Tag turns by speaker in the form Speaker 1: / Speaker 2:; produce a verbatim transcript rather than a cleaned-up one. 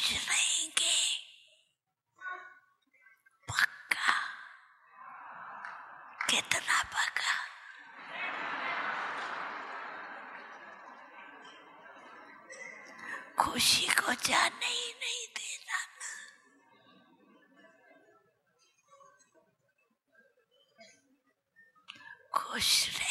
Speaker 1: खुश रहेंगे पक्का। कितना पक्का? खुशी को जाने ही नहीं देना। खुश